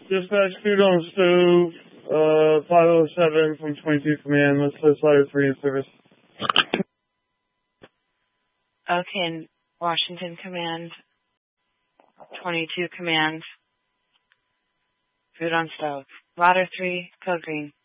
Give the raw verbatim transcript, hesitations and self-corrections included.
Dispatch food on stove, uh, five oh seven from twenty-two Command. Let's list ladder three in service. Okay, and Washington Command, twenty-two Command, food on stove. Ladder three, code green.